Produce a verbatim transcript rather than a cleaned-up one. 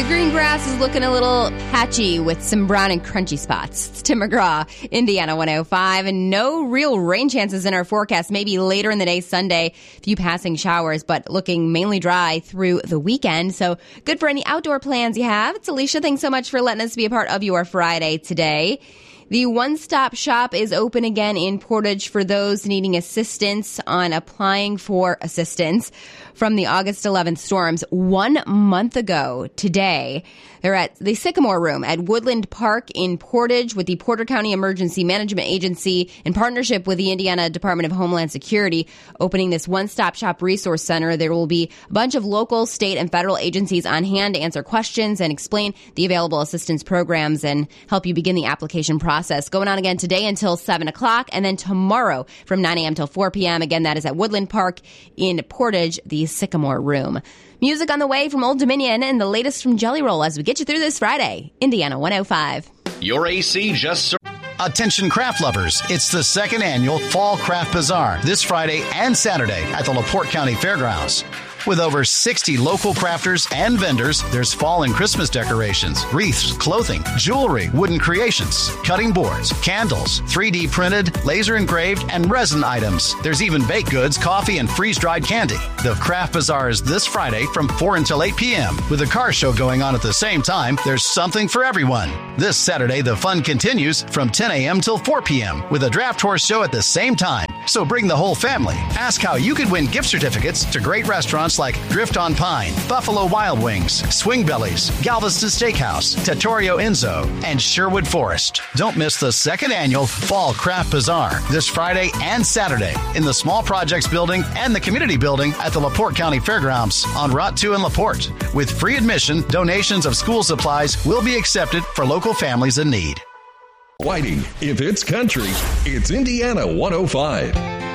The green grass is looking a little patchy with some brown and crunchy spots. It's Tim McGraw, Indiana one oh five, and no real rain chances in our forecast. Maybe later in the day, Sunday, a few passing showers, but looking mainly dry through the weekend. So good for any outdoor plans you have. It's Alicia. Thanks so much for letting us be a part of your Friday today. The one-stop shop is open again in Portage for those needing assistance on applying for assistance from the August eleventh storms. One month ago today, they're at the Sycamore Room at Woodland Park in Portage with the Porter County Emergency Management Agency in partnership with the Indiana Department of Homeland Security, opening this one-stop shop resource center. There will be a bunch of local, state, and federal agencies on hand to answer questions and explain the available assistance programs and help you begin the application process. Going on again today until seven o'clock, and then tomorrow from nine a.m. till four p.m. Again, that is at Woodland Park in Portage, the Sycamore Room. Music on the way from Old Dominion and the latest from Jelly Roll as we get you through this Friday. Indiana one oh five. Your A C just... Attention craft lovers, it's the second annual Fall Craft Bazaar this Friday and Saturday at the LaPorte County Fairgrounds. With over sixty local crafters and vendors, there's fall and Christmas decorations, wreaths, clothing, jewelry, wooden creations, cutting boards, candles, three D printed, laser engraved, and resin items. There's even baked goods, coffee, and freeze-dried candy. The Craft Bazaar is this Friday from four until eight p.m. With a car show going on at the same time, there's something for everyone. This Saturday, the fun continues from ten a.m. till four p.m. with a draft horse show at the same time. So bring the whole family. Ask how you could win gift certificates to great restaurants like Drift on Pine, Buffalo Wild Wings, Swing Bellies, Galveston Steakhouse, Trattoria Enzo, and Sherwood Forest. Don't miss the second annual Fall Craft Bazaar this Friday and Saturday in the Small Projects Building and the Community Building at the LaPorte County Fairgrounds on Route two in LaPorte. With free admission, donations of school supplies will be accepted for local families in need. Whiting, if it's country, it's Indiana one oh five.